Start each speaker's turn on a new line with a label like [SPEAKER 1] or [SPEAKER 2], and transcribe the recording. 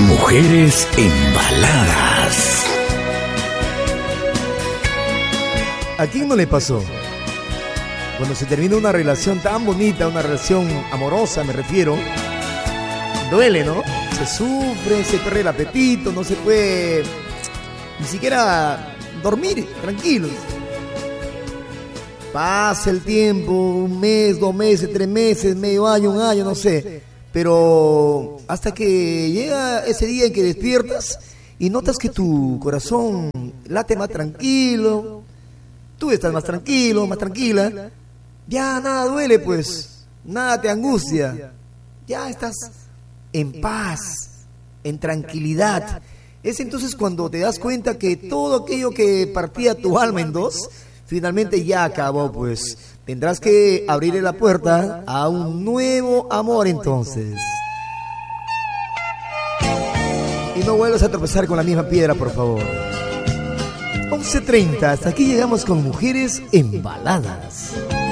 [SPEAKER 1] Mujeres embaladas.
[SPEAKER 2] ¿A quién no le pasó? Cuando se termina una relación tan bonita, una relación amorosa, me refiero, duele, ¿no? Se sufre, se pierde el apetito, no se puede ni siquiera dormir tranquilos. Pasa el tiempo, 1 mes, 2 meses, 3 meses, medio año, 1 año, no sé. Pero hasta que llega ese día en que despiertas y notas que tu corazón late más tranquilo, tú estás más tranquilo, más tranquila, ya nada duele pues, nada te angustia, ya estás en paz, en tranquilidad. Es entonces cuando te das cuenta que todo aquello que partía tu alma en dos, finalmente ya acabó pues. Tendrás que abrirle la puerta a un nuevo amor entonces. Y no vuelvas a tropezar con la misma piedra, por favor. 11:30, hasta aquí llegamos con Mujeres Embaladas.